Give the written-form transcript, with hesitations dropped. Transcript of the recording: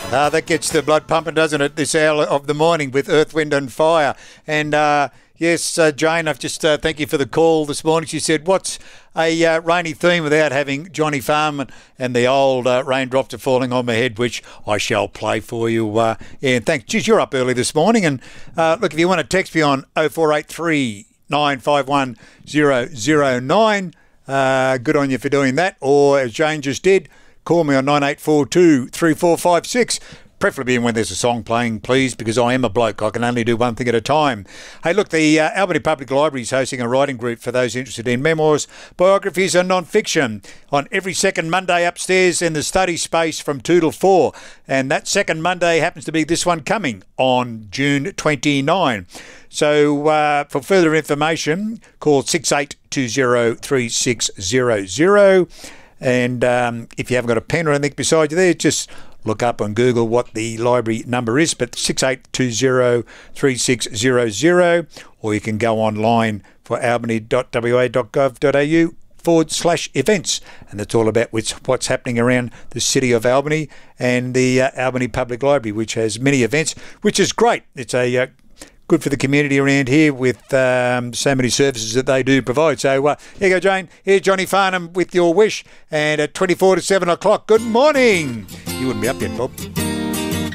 That gets the blood pumping, doesn't it, this hour of the morning with Earth, Wind and Fire. And yes, Jane, I've just thank you for the call this morning. She said, what's a rainy theme without having Johnny Farm and the old raindrops are falling on my head, which I shall play for you. And thanks. Geez, you're up early this morning. And look, if you want to text me on 0483 951 009, good on you for doing that. Or as Jane just did, call me on 9842 3456. Preferably when there's a song playing, please, because I am a bloke. I can only do one thing at a time. Hey, look, the Albany Public Library is hosting a writing group for those interested in memoirs, biographies and non-fiction on every second Monday upstairs in the study space from 2 till 4. And that second Monday happens to be this one coming on June 29. So for further information, call 68203600. And if you haven't got a pen or anything beside you there, just look up on Google what the library number is, but 68203600, or you can go online for albany.wa.gov.au/events, and that's all about what's happening around the city of Albany and the Albany Public Library, which has many events, which is great. It's a good for the community around here with so many services that they do provide. So here you go, Jane. Here's Johnny Farnham with Your Wish. And at 24 to 7 o'clock, good morning. You wouldn't be up yet, Bob.